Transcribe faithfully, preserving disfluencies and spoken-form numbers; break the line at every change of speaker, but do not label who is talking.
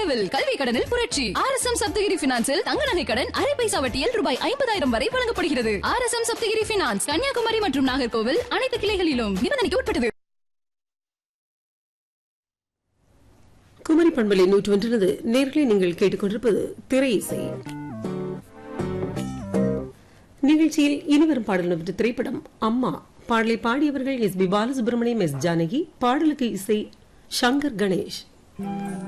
தகவல் கல்வி கடனில் புரட்சி. ஆர் எஸ் எம் சப்தகிரி பினான்சில் தங்க நகை கடன் அரை பைசா வட்டியில் ரூபாய் ஐம்பதாயிரம் வரை வழங்கப்படுகிறது. R S M Saptagiri finance, Kanyakumari மற்றும் நாகர்கோவில் அனைத்து கிளைகளிலும். நிபந்தனைக்கு உட்பட்டது.
குமரி பண்பலை நூற்று ஒன்றினது நேர்களை நீங்கள் கேட்டுக்கொண்டிருப்பது திரை இசை நிகழ்ச்சியில் இனிவரும் பாடல் நம்பர் திரைப்படம் அம்மா. பாடலை பாடியவர்கள் S B Balasubramaniam, S Janaki. பாடலுக்கு இசை சங்கர் கணேஷ்.